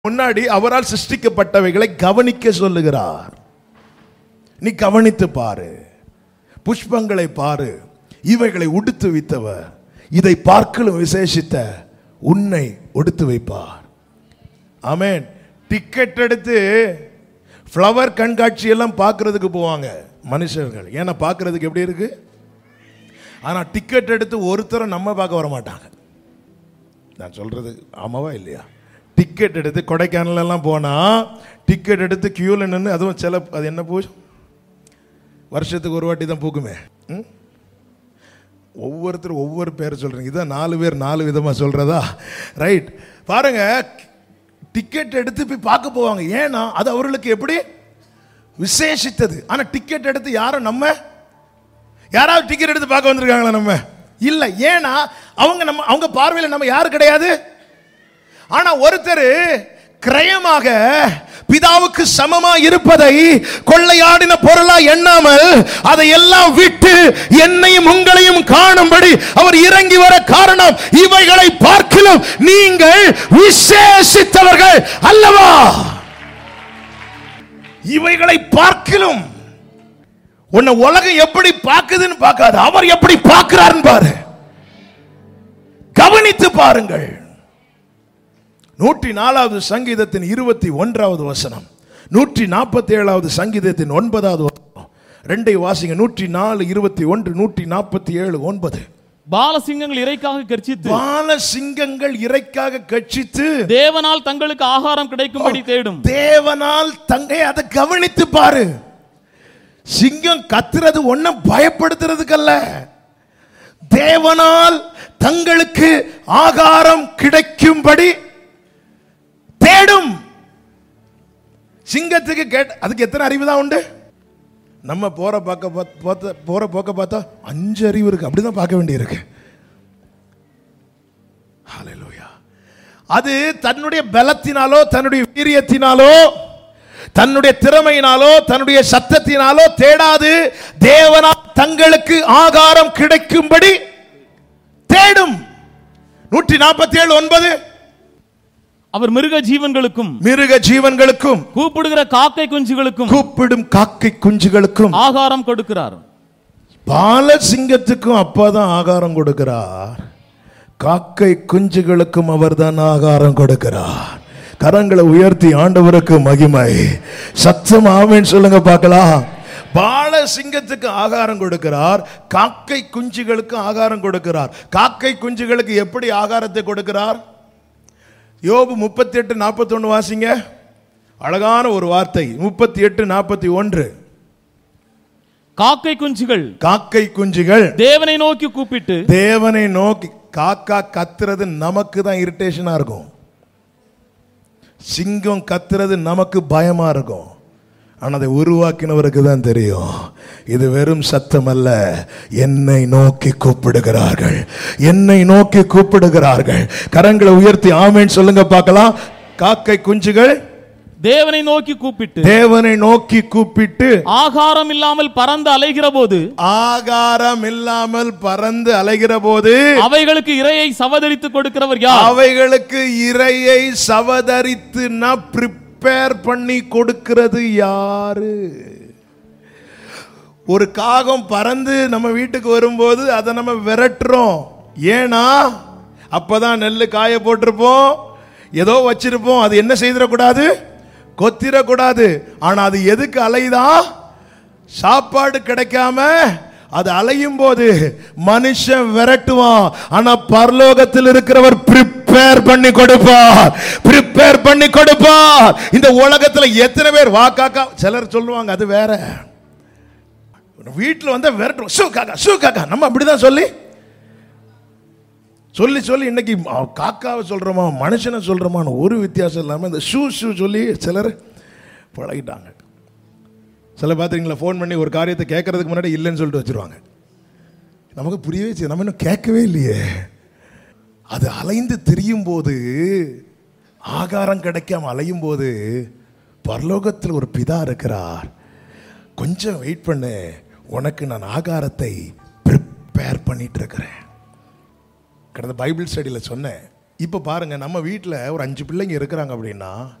முன்னாடி அவரால் சிருஷ்டிக்கப்பட்டவைகளை கவனிக்க சொல்லுகிறார். நீ கவனித்து பாரு, புஷ்பங்களை பாரு, இவைகளை உடுத்து வைத்தவர் இதை பார்க்கலும் விசேஷித்த உன்னை உடுத்து வைப்பார். ஆமென். டிக்கெட் எடுத்து ஃப்ளவர் கண்காட்சி எல்லாம் பார்க்கறதுக்கு போவாங்க மனுஷர்கள். ஏன்னா பார்க்கறதுக்கு எப்படி இருக்கு, ஆனால் டிக்கெட் எடுத்து ஒருத்தரை நம்ம பார்க்க வர மாட்டாங்க. நான் சொல்றது ஆமாவா இல்லையா? டிக்கெட் எடுத்து கொடைக்கானல் எல்லாம் போனால் டிக்கெட் எடுத்து கியூவில் நின்று, அதுவும் சில அது என்ன பூ வருஷத்துக்கு ஒரு வாட்டி தான் பூக்குமே. ஒவ்வொருத்தரும் ஒவ்வொரு பேர் சொல்கிறீங்க. இதான் 4 பேர் 4 விதமாக சொல்கிறதா? ரைட். பாருங்க, டிக்கெட் எடுத்து போய் பார்க்க போவாங்க. ஏன்னா அது அவர்களுக்கு எப்படி விசேஷித்தது. ஆனால் டிக்கெட் எடுத்து யாரும் யாராவது டிக்கெட் எடுத்து பார்க்க வந்திருக்காங்களா? நம்ம இல்லை. ஏன்னா அவங்க பார்வையில் நம்ம யாரு கிடையாது. ஆனா ஒருத்தர் கிரயமாக பிதாவுக்கு சமமா இருப்பதை கொள்ளையாடின பொருளா எண்ணாமல் அதை எல்லாம் விட்டு என்னையும் உங்களையும் காணும்படி அவர் இறங்கி வர காரணம், இவைகளை பார்க்கிலும் நீங்கள் விசேஷித்தவர்கள் அல்லவா? இவைகளை பார்க்கிலும் உன்னை உலகம் எப்படி பார்க்குதுன்னு பார்க்காது, அவர் எப்படி பார்க்கிறார்னு பாரு. கவனித்து பாருங்கள். 104வது சங்கீதத்தின் 21வது வசனம், 147வது சங்கீதத்தின் 9வது வசனம், ரெண்டை வாசிங்க. 104 21, 147 9. பாலசிங்கங்கள் இறைக்காக கர்ச்சித்து, பாலசிங்கங்கள் இறைக்காக கர்ச்சித்து தேவனால் தங்களுக்கு ஆகாரம் கிடைக்கும்படி தேடும். தேவனால் அதை கவனித்து பாரு. சிங்கம் கத்துறது ஒன்னும் பயப்படுத்துறதுக்கல்ல, தேவனால் தங்களுக்கு ஆகாரம் கிடைக்கும்படி தேடும். சிங்கத்துக்கு அதுக்கு எத்தனை அறிவு தான் உண்டு? நம்ம போற போக்க பார்த்தா 5 அறிவு இருக்கு, அப்படிதான் பார்க்க வேண்டியிருக்கு. ஹல்லேலூயா. அது தன்னுடைய பலத்தினாலோ தன்னுடைய வீரியத்தினாலோ தன்னுடைய திறமையினாலோ தன்னுடைய சத்தத்தினாலோ தேடாது. தேவனால் தங்களுக்கு ஆகாரம் கிடைக்கும்படி தேடும். 147 9. அவர் மிருக ஜீவன்களுக்கும் கூப்பிடுகிற காக்கை குஞ்சுகளுக்கும் ஆகாரம் கொடுக்கிறார். பாலசிங்கத்துக்கும் அப்பதான் ஆகாரம் கொடுக்கிறார், காக்கை குஞ்சுகளுக்கும் அவர்தான் ஆகாரம் கொடுக்கிறார். கரங்களை உயர்த்தி ஆண்டவருக்கு மகிமை. சத்தம் ஆமென் சொல்லுங்க பார்க்கலாம். பாலசிங்கத்துக்கு ஆகாரம் கொடுக்கிறார், காக்கை குஞ்சுகளுக்கு ஆகாரம் கொடுக்கிறார். காக்கை குஞ்சுகளுக்கு எப்படி ஆகாரத்தை கொடுக்கிறார்? யோபு 38 41 வாசிங்க. அழகான ஒரு வார்த்தை. 38 41. காக்கை குஞ்சுகள் தேவனை நோக்கி கூப்பிட்டு, தேவனை நோக்கி. காக்கா கத்துறது நமக்கு தான் இரிட்டேஷனா இருக்கும், சிங்கம் கத்துறது நமக்கு பயமா இருக்கும். ஆனால் அதை உருவாக்கினவருக்கு தான் தெரியும், இது வெறும் சத்தம் அல்ல, என்னை நோக்கி கூப்பிடுகிறார்கள், என்னை நோக்கி கூப்பிடுகிறார்கள். கரங்களை உயர்த்தி ஆமென் சொல்லுங்க பார்க்கலாம். காக்கை குஞ்சுகள் தேவனை நோக்கி கூப்பிட்டு ஆகாரம் இல்லாமல் பறந்து அலைகிற போது அவைகளுக்கு இரையை சவதரித்து கொடுக்கிறவர் யார்? அவைகளுக்கு இரையை சவதரித்து ப்ரிப்பேர் பண்ணி கொடுக்கிறது யாரு? ஒரு காகம் பறந்து நம்ம வீட்டுக்கு வரும்போது அதை நம்ம விரட்டுறோம். ஏன்னா அப்பதான் நெல்லு காய போட்டிருப்போம், ஏதோ வச்சிருப்போம், அது என்ன செய்திடக்கூடாது, கொத்திரக்கூடாது. ஆனா அது எதுக்கு அலையுதா? சாப்பாடு கிடைக்காம அது அலையும் போது மனுஷன் விரட்டுவான், ஆனா பரலோகத்தில் இருக்கிறவர் ப்ரிப்பேர் பண்ணி கொடுப்பார். இந்த உலகத்துல எத்தனை பேர் வா காக்கா, சிலர் சொல்லுவாங்க அது வேற, வீட்டில் வந்தா விரட்டுவோம், ஷூ காக்கா நம்ம அப்படிதான் சொல்லி இன்னைக்கு காக்காவை சொல்றோமா மனுஷனை சொல்றோமான்னு ஒரு வித்தியாசம் இல்லாமல் இந்த ஷூ சொல்லி சிலர் பழகிட்டாங்க. சில பார்த்துருங்களா, ஃபோன் பண்ணி ஒரு காரியத்தை கேட்கறதுக்கு முன்னாடி இல்லைன்னு சொல்லிட்டு வச்சிருவாங்க. நமக்கு புரியவே செய்ய, நம்ம இன்னும் கேட்கவே இல்லையே. அது அலைந்து திரியும் போது, ஆகாரம் கிடைக்காம அலையும் போது பரலோகத்தில் ஒரு பிதா இருக்கிறார், கொஞ்சம் வெயிட் பண்ணு, உனக்கு நான் ஆகாரத்தை ப்ரிப்பேர் பண்ணிட்டு இருக்கிறேன். கடந்த பைபிள் ஸ்டடியில் சொன்னேன், இப்ப பாருங்க, நம்ம வீட்டில் ஒரு 5 பிள்ளைங்க இருக்கிறாங்க அப்படின்னா